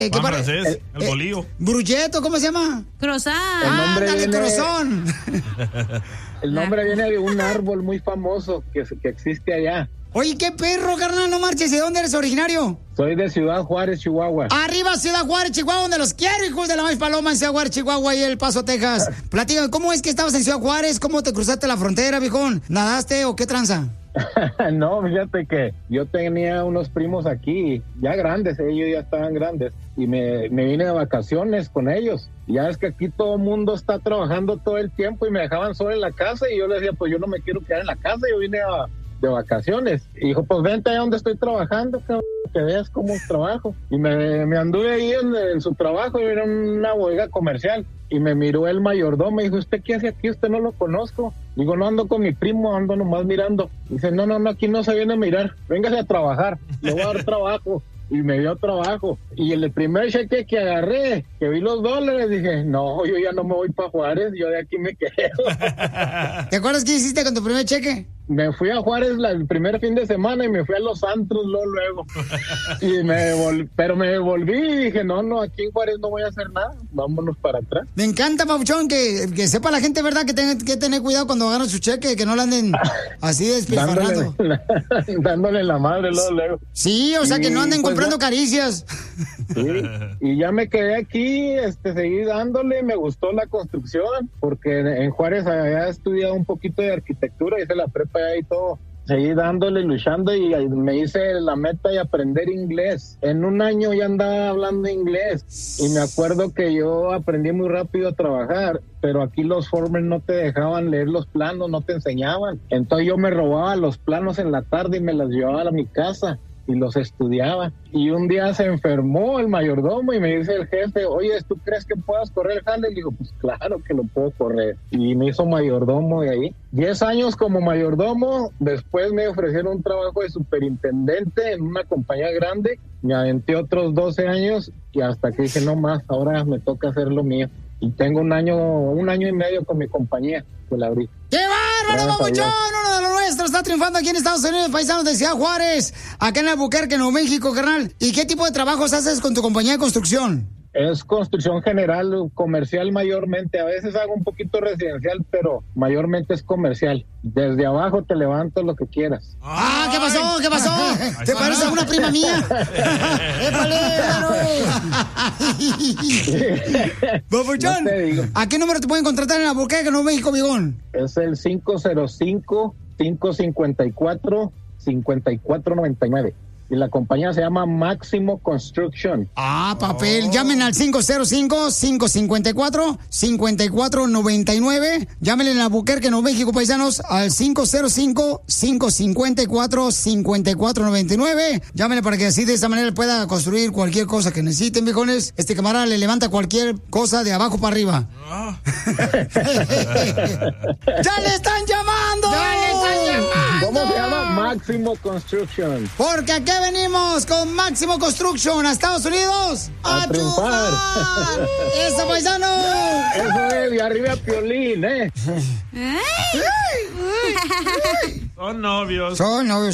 Juan francés, el bolillo. Brulleto, ¿cómo se llama? Croissant. Ándale, croissant. El nombre viene de un árbol muy famoso que existe allá. Oye, qué perro, carnal, no marches. ¿De dónde eres originario? Soy de Ciudad Juárez, Chihuahua. Arriba, Ciudad Juárez, Chihuahua, donde los quiero, hijos de la maíz paloma, en Ciudad Juárez, Chihuahua y El Paso, Texas. Platícame, ¿cómo es que estabas en Ciudad Juárez? ¿Cómo te cruzaste la frontera, viejón? ¿Nadaste o qué tranza? No, fíjate que yo tenía unos primos aquí, ya grandes, ellos ya estaban grandes, y me vine de vacaciones con ellos. Ya es que aquí todo el mundo está trabajando todo el tiempo y me dejaban solo en la casa y yo les decía, pues yo no me quiero quedar en la casa, yo vine de vacaciones. Y dijo, pues vente allá donde estoy trabajando, cabrón, que veas cómo trabajo. Y me anduve ahí en su trabajo, y era una bodega comercial. Y me miró el mayordomo y dijo, ¿usted qué hace aquí? Usted no lo conozco. Digo, no, ando con mi primo, ando nomás mirando. Dice, no, aquí no se viene a mirar, véngase a trabajar, le voy a dar trabajo. Y me dio trabajo. Y el primer cheque que agarré, que vi los dólares, dije, no, yo ya no me voy para Juárez, yo de aquí me quedo. ¿Te acuerdas qué hiciste con tu primer cheque? Me fui a Juárez el primer fin de semana y me fui a los antros luego. Pero me volví y dije, no, aquí en Juárez no voy a hacer nada, vámonos para atrás. Me encanta, Papuchón, que sepa la gente, ¿verdad? Que tenga que tener cuidado cuando agarran su cheque, que no le anden así despilfarrando. Dándole la madre luego. Sí, o sea, que no anden comprando caricias. Sí, y ya me quedé aquí, seguí dándole, me gustó la construcción, porque en Juárez había estudiado un poquito de arquitectura, hice la prepa y todo. Seguí dándole, luchando y me hice la meta de aprender inglés. En un año ya andaba hablando inglés y me acuerdo que yo aprendí muy rápido a trabajar, pero aquí los foremen no te dejaban leer los planos, no te enseñaban. Entonces yo me robaba los planos en la tarde y me los llevaba a mi casa y los estudiaba. Y un día se enfermó el mayordomo y me dice el jefe, oye, ¿tú crees que puedas correr el jale? Y digo, pues claro que lo puedo correr. Y me hizo mayordomo de ahí. 10 años como mayordomo, después me ofrecieron un trabajo de superintendente en una compañía grande, me aventé otros 12 años y hasta que dije, no más, ahora me toca hacer lo mío. Y tengo un año y medio con mi compañía que la abrí. ¡Qué bárbaro, Papuchón! Uno de los nuestros está triunfando aquí en Estados Unidos, paisanos de Ciudad Juárez, acá en Albuquerque, Nuevo México, carnal. ¿Y qué tipo de trabajos haces con tu compañía de construcción? Es construcción general, comercial mayormente. A veces hago un poquito residencial, pero mayormente es comercial. Desde abajo te levanto lo que quieras. ¡Ah! ¿Qué pasó? ¿Qué pasó? ¿Te parece a una prima mía? ¡Épale! Papuchón, ¿a qué número te pueden contratar en Albuquerque, Nuevo México, viejón? Es el 505-554-5499. Y la compañía se llama Máximo Construction. Ah, papel. Llamen al 505-554-5499. Llámenle en Albuquerque, Nuevo México, paisanos, al 505-554-5499. Llámenle para que así de esa manera pueda construir cualquier cosa que necesiten, viejones. Este camarada le levanta cualquier cosa de abajo para arriba. ¡Ya le están llamando! ¿Cómo se llama? Máximo Construction. Porque aquí venimos con Máximo Construction a Estados Unidos a triunfar. ¡Eso, paisano! Eso es, y arriba Piolín, Son novios.